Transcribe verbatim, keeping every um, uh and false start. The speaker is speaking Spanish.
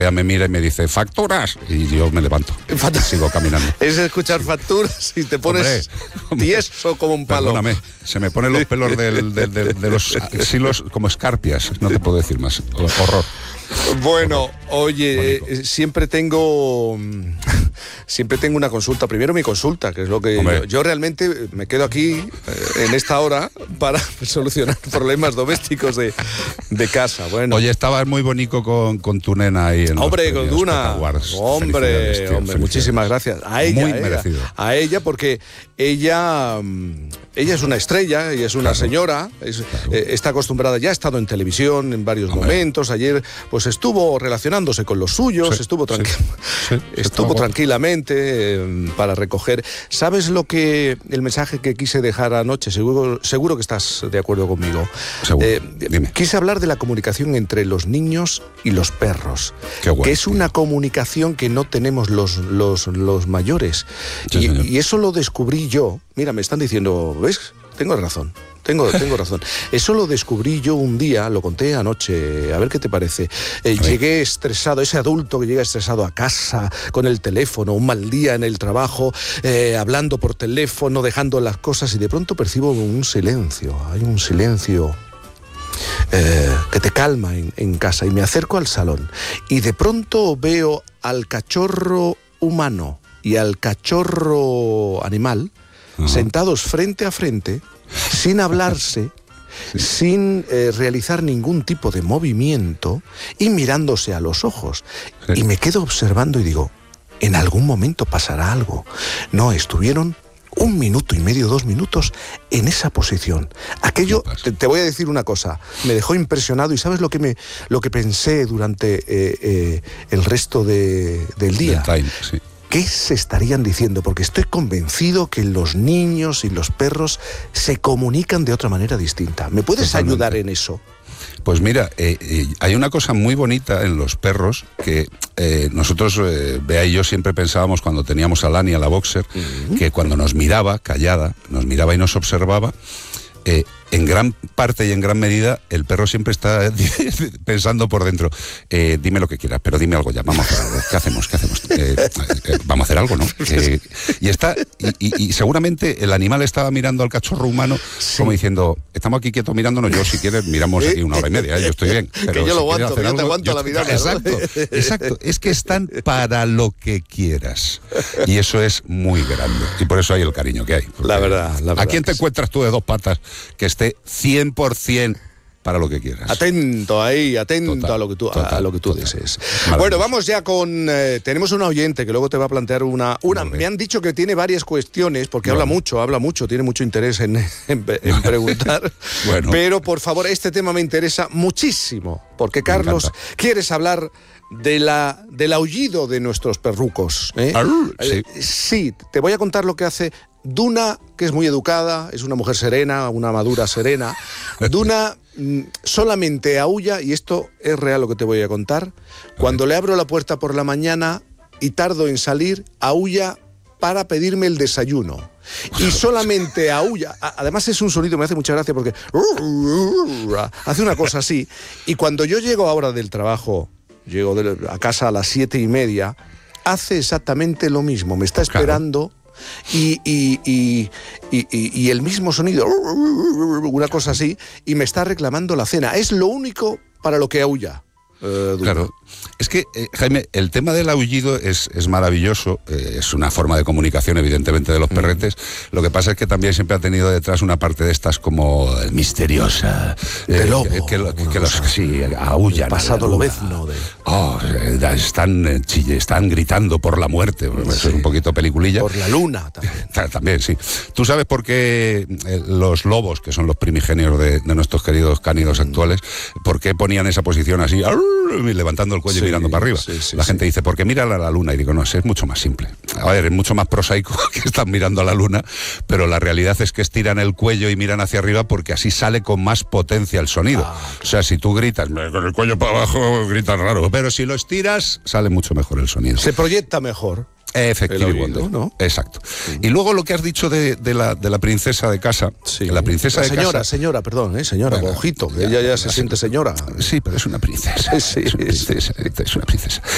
Ella me mira y me dice, facturas, y yo me levanto y sigo caminando. Es escuchar facturas y te pones hombre, tieso como un palo. Perdóname, se me ponen los pelos del, del, del, de los silos como escarpias, no te puedo decir más. Horror. Bueno, oye, eh, siempre tengo siempre tengo una consulta. Primero mi consulta, que es lo que yo, yo realmente me quedo aquí eh, en esta hora para solucionar problemas domésticos de, de casa. Bueno. Oye, estabas muy bonito con, con tu nena ahí en Hombre, con Duna. Hombre, tío, hombre, muchísimas gracias. A ella, muy a ella, merecido. A ella, porque ella ella es una estrella, ella es una claro. señora, es, claro. eh, está acostumbrada, ya ha estado en televisión en varios hombre. momentos. Ayer pues estuvo relacionándose con los suyos, sí, estuvo, tranqui sí, sí, estuvo tranquilamente eh, para recoger. ¿Sabes lo que el mensaje que quise dejar anoche? Seguro, seguro que estás de acuerdo conmigo. Seguro. Eh, Dime. Quise hablar de la comunicación entre los niños y los perros, Qué guay, que es una comunicación que no tenemos los, los, los mayores. Sí, y, y eso lo descubrí yo. Mira, me están diciendo, ¿ves? Tengo razón. Tengo, tengo razón. Eso lo descubrí yo un día, lo conté anoche, a ver qué te parece. Eh, llegué estresado, ese adulto que llega estresado a casa, con el teléfono, un mal día en el trabajo, eh, hablando por teléfono, dejando las cosas, y de pronto percibo un silencio, hay un silencio eh, que te calma en, en casa, y me acerco al salón, y de pronto veo al cachorro humano y al cachorro animal uh-huh. sentados frente a frente, sin hablarse, sí. sin eh, realizar ningún tipo de movimiento y mirándose a los ojos. Sí. Y me quedo observando y digo, en algún momento pasará algo. No, estuvieron un minuto y medio, dos minutos en esa posición. Aquello, te, te voy a decir una cosa, me dejó impresionado, y ¿sabes lo que, me, lo que pensé durante eh, eh, el resto de, del día? Time, sí. ¿Qué se estarían diciendo? Porque estoy convencido que los niños y los perros se comunican de otra manera distinta. ¿Me puedes Totalmente. ayudar en eso? Pues mira, eh, eh, hay una cosa muy bonita en los perros que eh, nosotros, eh, Bea y yo, siempre pensábamos cuando teníamos a Lani, a la boxer, uh-huh. que cuando nos miraba, callada, nos miraba y nos observaba, eh, en gran parte y en gran medida el perro siempre está pensando por dentro, eh, dime lo que quieras, pero dime algo ya, vamos a hacer algo, ¿qué hacemos? ¿Qué hacemos? Eh, eh, vamos a hacer algo, ¿no? Eh, y está y, y, y seguramente el animal estaba mirando al cachorro humano sí. como diciendo, estamos aquí quietos mirándonos, yo si quieres miramos aquí una hora y media, ¿eh? Yo estoy bien. Pero que yo si lo aguanto, que yo algo, te aguanto yo, la mirada. Exacto, exacto, es que están para lo que quieras, y eso es muy grande, y por eso hay el cariño que hay. La verdad, la verdad. ¿A quién te encuentras tú de dos patas que esté cien por ciento para lo que quieras? Atento ahí, atento total, a lo que tú, total, a lo que tú desees. Bueno, vamos ya con... Eh, tenemos una oyente que luego te va a plantear una... una me han dicho que tiene varias cuestiones, porque bueno. habla mucho, habla mucho, tiene mucho interés en, en, en preguntar. Bueno. Pero, por favor, este tema me interesa muchísimo, porque, Carlos, quieres hablar de la, del aullido de nuestros perrucos. ¿eh? Arr, sí. sí, te voy a contar lo que hace Duna, que es muy educada, es una mujer serena, una madura serena. Duna mm, solamente aúlla, y esto es real lo que te voy a contar, cuando le abro la puerta por la mañana y tardo en salir, aúlla para pedirme el desayuno. Y solamente aúlla, además es un sonido, me hace mucha gracia porque hace una cosa así, y cuando yo llego ahora del trabajo, llego de, a casa a las siete y media, hace exactamente lo mismo, me está esperando. Claro. Y, y, y, y, y el mismo sonido, una cosa así, y me está reclamando la cena. Es lo único para lo que aúlla. Eh, claro, es que, eh, Jaime, el tema del aullido es, es maravilloso, eh, es una forma de comunicación, evidentemente, de los perretes. Mm. Lo que pasa es que también siempre ha tenido detrás una parte de estas como misteriosa. De eh, lobo. Que, que, que, que los sí, aullan. Pasado lobezno. De... Oh, están, chille, están gritando por la muerte. Sí. Eso es un poquito peliculilla. Por la luna también. También, sí. ¿Tú sabes por qué los lobos, que son los primigenios de, de nuestros queridos cánidos mm. actuales, por qué ponían esa posición así? Levantando el cuello sí, y mirando para arriba. Sí, sí, la gente sí. dice, porque mira a la luna. Y digo, no, es mucho más simple. A ver, es mucho más prosaico que están mirando a la luna, pero la realidad es que estiran el cuello y miran hacia arriba porque así sale con más potencia el sonido. Ah, o sea, si tú gritas con el cuello para abajo, gritas raro. Pero si lo estiras, sale mucho mejor el sonido. Se proyecta mejor. Efectivamente, ¿no? Exacto. Sí. Y luego lo que has dicho de, de, la, de la princesa de casa, sí. la princesa la de señora, casa... Señora, perdón, ¿eh? Señora, bueno, ojito, que ella ya se siente señora. Sí, pero es una princesa. Sí, es una princesa, sí. es una princesa.